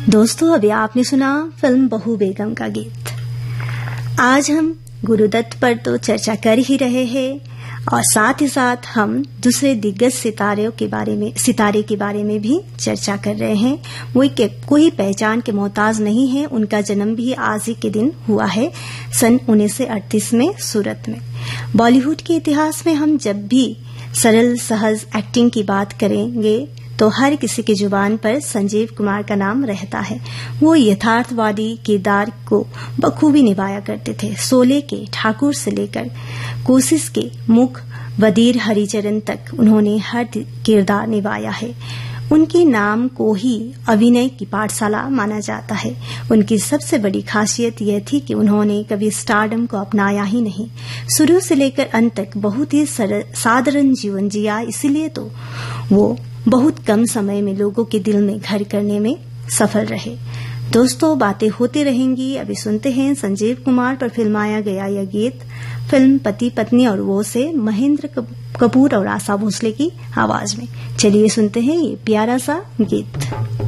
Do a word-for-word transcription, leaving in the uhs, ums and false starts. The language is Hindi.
दोस्तों, अभी आपने सुना फिल्म बहू बेगम का गीत। आज हम गुरुदत्त पर तो चर्चा कर ही रहे हैं और साथ ही साथ हम दूसरे दिग्गज सितारों के बारे में सितारे के बारे में भी चर्चा कर रहे हैं। वो कोई पहचान के मोहताज नहीं है। उनका जन्म भी आज ही के दिन हुआ है, सन उन्नीस सौ अड़तीस में सूरत में। बॉलीवुड के इतिहास में हम जब भी सरल सहज एक्टिंग की बात करेंगे तो हर किसी की जुबान पर संजीव कुमार का नाम रहता है। वो यथार्थवादी किरदार को बखूबी निभाया करते थे। शोले के ठाकुर से लेकर कोशिश के मुख वजीर हरिचरण तक उन्होंने हर किरदार निभाया है। उनके नाम को ही अभिनय की पाठशाला माना जाता है। उनकी सबसे बड़ी खासियत यह थी कि उन्होंने कभी स्टारडम को अपनाया ही नहीं। शुरू से लेकर अंत तक बहुत ही साधारण जीवन जिया, इसलिए तो वो बहुत कम समय में लोगों के दिल में घर करने में सफल रहे। दोस्तों, बातें होती रहेंगी। अभी सुनते हैं संजीव कुमार पर फिल्माया गया यह गीत, फिल्म पति पत्नी और वो से महेंद्र कपूर और आशा भोसले की आवाज में। चलिए सुनते हैं ये प्यारा सा गीत।